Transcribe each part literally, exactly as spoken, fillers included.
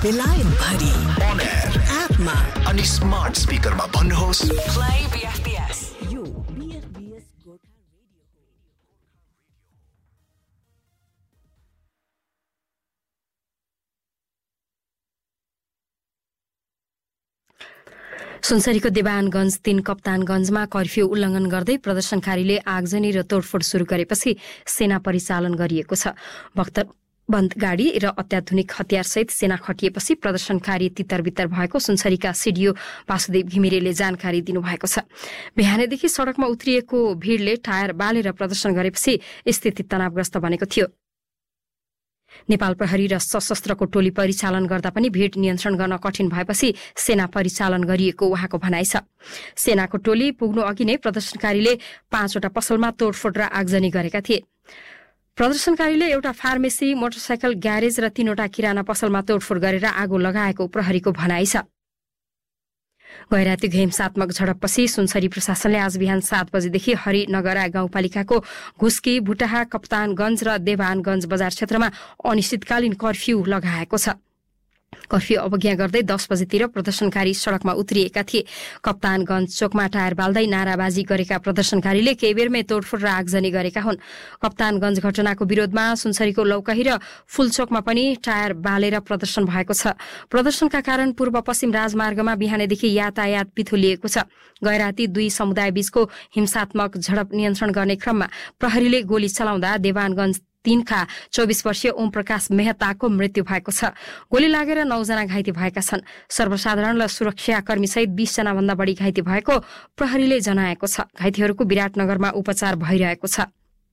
बेलायत भरि on air एपमा अनि स्मार्ट स्पिकरमा भन्नुहोस् प्ले बीएफबीएस। यो बीएफबीएस गोर्खा रेडियो हो। सुनसरीको देवानगञ्ज तीन कप्तानगञ्जमा कर्फ्यू उल्लङ्घन गर्दै प्रदर्शनकारीले आगजनी र तोडफोड शुरू गरेपछि सेना परिचालन गरिएको छ। भक्त बन्द गाडी र अत्याधुनिक हतियारसहित सेना खटिएपछि प्रदर्शनकारी तितरबितर भएको सुनसरीका सिडिओ वासुदेव घिमिरेले जानकारी दिनुभएको छ। बिहानैदेखि सड़कमा उत्रिएको भीड़ले टायर बालेर प्रदर्शन गरेपछि स्थिति तनावग्रस्त बनेको थियो। नेपाल प्रहरी र सशस्त्रको टोली परिचालन गर्दा पनि भीड़ नियन्त्रण गर्न कठिन भएपछि सेना परिचालन गरिएको उहाँको भनाइ छ। सेनाको टोली पुग्नु अघि नै प्रदर्शनकारीले पाँचवटा पसलमा तोडफोड र आगजनी गरेका थिए। प्रदर्शनकारीले एउटा फार्मेसी, मोटरसाइकल ग्यारेज र तीनवटा किराना पसलमा तोडफोड गरेर आगो लगाएको प्रहरीको भनाइ छ। गैराती हिंसात्मक झडपपछि सुनसरी प्रशासनले आज बिहान सात बजेदेखि हरिनगरा गाउँपालिकाको घुस्की, भुटाहा, कप्तानगञ्ज र देवानगञ्ज बजार क्षेत्रमा अनिश्चितकालीन कर्फ्यू लगाएको छ। कर्फ्यू अवज्ञा गर्दै दस बजेतिर प्रदर्शनकारी सड़कमा उत्रिएका थिए। कप्तानगञ्ज चोकमा टायर बाल्दै नाराबाजी गरेका प्रदर्शनकारीले केही बेरमै तोडफोड र आगजनी गरेका हुन्। कप्तानगञ्ज घटनाको विरोधमा सुनसरीको लौकाही र फूलचोकमा पनि टायर बालेर प्रदर्शन भएको छ। प्रदर्शनका कारण पूर्व पश्चिम राजमार्गमा बिहानैदेखि यातायात पिथुलिएको छ। गैराती दुई समुदाय बीचको हिंसात्मक झडप नियन्त्रण गर्ने क्रममा प्रहरीले गोली चलाउँदा देवानगञ्ज तीनका चौबिस वर्षीय ओम प्रकाश मेहताको मृत्यु भएको छ। गोली लागेर नौजना घाइते भएका छन्। सर्वसाधारण र सुरक्षाकर्मी सहित बीस जना भन्दा बढी घाइते भएको प्रहरीले जनाएको छ। घाइतेहरूको विराटनगरमा उपचार भइरहेको छ।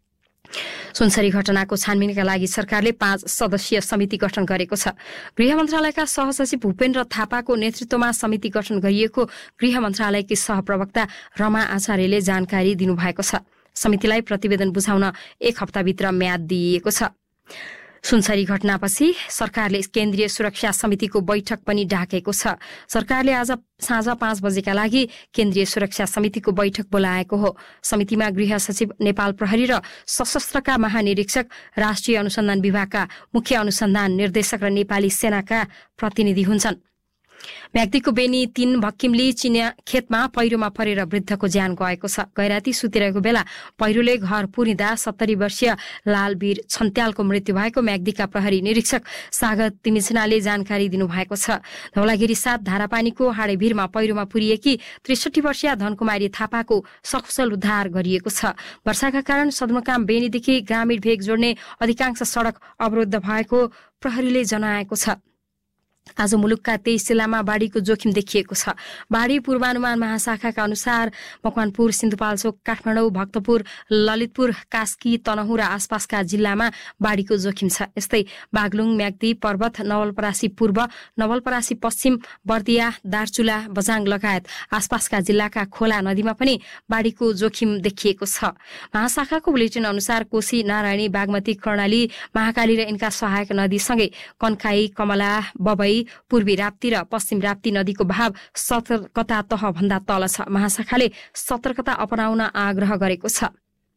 सुनसरी घटनाको छानबिनका लागि सरकारले पाँच सदस्यीय समिति गठन गरेको छ। गृह मन्त्रालयका सहसचिव भूपेन्द्र थापाको नेतृत्वमा समिति गठन गरिएको गृह मन्त्रालयकी सहप्रवक्ता रमा आचार्यले जानकारी दिनुभएको छ। समितिलाई प्रतिवेदन बुझाउन एक हप्ताभित्र म्याद दिइएको छ। सुनसरी घटनापछि सरकारले केन्द्रीय सुरक्षा समितिको बैठक पनि डाकेको छ। सरकारले आज साँझ पाँच बजेका लागि केन्द्रीय सुरक्षा समितिको बैठक बोलाएको हो। समितिमा गृह सचिव, नेपाल प्रहरी र सशस्त्रका महानिरीक्षक, राष्ट्रिय अनुसन्धान विभागका मुख्य अनुसन्धान निर्देशक र नेपाली सेनाका प्रतिनिधि हुन्छन्। म्याग्दीको बेनी तीन भक्किमली चिनिया खेतमा पहिरोमा परेर वृद्धको ज्यान गएको छ। गैराती सुतिरहेको बेला पहिरोले घर पुरिँदा सत्तरी वर्षीय लालवीर छन्त्यालको मृत्यु भएको म्याग्दीका प्रहरी निरीक्षक सागर तिमिछनाले जानकारी दिनुभएको छ। धौलागिरी सात धारापानीको हाडेभिरमा पहिरोमा पुरिएकी त्रिसठी वर्षीय धनकुमारी थापाको सकुशल उद्धार गरिएको छ। वर्षाका कारण सदरमुकाम बेनीदेखि ग्रामीण भेग जोड्ने अधिकांश सड़क अवरुद्ध भएको प्रहरीले जनाएको छ। आज मुलुकका तेइस जिल्लामा बाढ़ीको जोखिम देखिएको छ। बाढ़ी पूर्वानुमान महाशाखाका अनुसार मकवानपुर, सिन्धुपाल्चोक, काठमाडौँ, भक्तपुर, ललितपुर, कास्की, तनहुँ र आसपासका जिल्लामा बाढ़ीको जोखिम छ। यस्तै बागलुङ, म्याग्दी, पर्वत, नवलपरासी पूर्व, नवलपरासी पश्चिम, बर्दिया, दार्चुला, बझाङ लगायत आसपासका जिल्लाका खोला नदीमा पनि बाढ़ीको जोखिम देखिएको छ। महाशाखाको बुलेटिन अनुसार कोशी, नारायणी, बागमती, कर्णाली, महाकाली र यिनका सहायक नदीसँगै कन्काई, कमला, बबई, पूर्वी राप्ती र पश्चिम राप्ती नदीको भाव सतर्कता तह भन्दा तल छ। महाशाखाले सतर्कता अपनाउन आग्रह गरेको छ।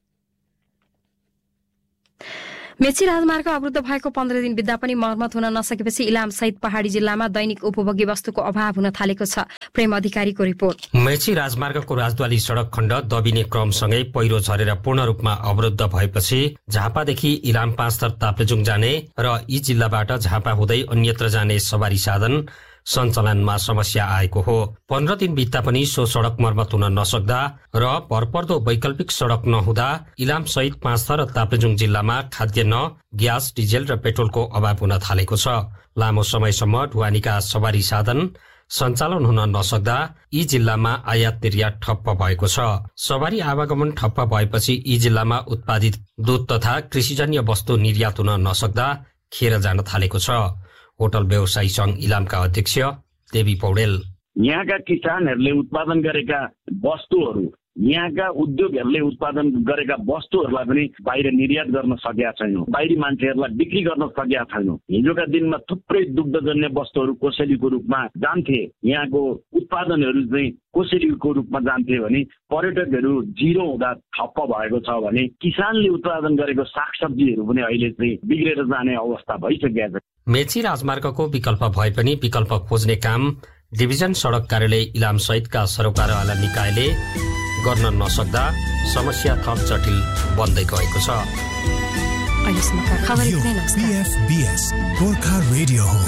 मेची राजमार्ग अवरुद्ध भएको पन्ध्र दिन बित्दा पनि मर्मत हुन नसकेपछि इलाम सहित पहाड़ी जिल्लामा दैनिक उपभोग्य वस्तुको अभाव हुन थालेको छ। प्रेम अधिकारीको रिपोर्ट। मेची राजमार्गको राजद्वारी सड़क खण्ड दबिने क्रमसँगै पहिरो झरेर पूर्ण रूपमा अवरुद्ध भएपछि झापादेखि इलाम पाँचथर ताप्लेजुङ जाने र यी जिल्लाबाट झापा हुँदै अन्यत्र जाने सवारी साधन सञ्चालनमा समस्या आएको हो। पन्ध्र दिन बित्दा पनि सो सड़क मर्मत हुन नसक्दा र भरपर्दो वैकल्पिक सड़क नहुँदा इलाम सहित पाँचथर र ताप्लेजुङ जिल्लामा खाद्यान्न, ग्यास, डिजेल र पेट्रोलको अभाव हुन थालेको छ। लामो समयसम्म ढुवानीका सवारी साधन सञ्चालन हुन नसक्दा यी जिल्लामा आयात निर्यात ठप्प भएको छ। सवारी आवागमन ठप्प भएपछि यी जिल्लामा उत्पादित दूध तथा कृषिजन्य वस्तु निर्यात हुन नसक्दा खेर जान थालेको छ। होटल व्यवसायी संघ इलामका अध्यक्ष देवी पौडेल। यहाँका किसानहरूले उत्पादन गरेका वस्तुहरू यहाँका उद्योगहरूले उत्पादन गरेका वस्तुहरूलाई पनि बाहिर निर्यात गर्न सकेका छैनौँ, बाहिरी मान्छेहरूलाई बिक्री गर्न सकेका छैनौँ। हिजोका दिनमा थुप्रै दुग्धजन्य वस्तुहरू कोसेलीको रूपमा जान्थे, यहाँको उत्पादनहरू चाहिँ कोसेलीको रूपमा जान्थे भने पर्यटकहरू जिरो हुँदा ठप्प भएको छ भने किसानले उत्पादन गरेको सागसब्जीहरू पनि अहिले चाहिँ बिग्रेर जाने अवस्था भइसकेको छ। मेची राजमार्गको विकल्प भए पनि विकल्प खोज्ने काम डिभिजन सडक कार्यालय इलाम सहितका सरोकारवाला निकायले गर्न नसक्दा समस्या थप जटिल बन्दै गएको छ। अहिलेसम्मका खबर यति नै। नमस्कार। B F B S Gorkha radio.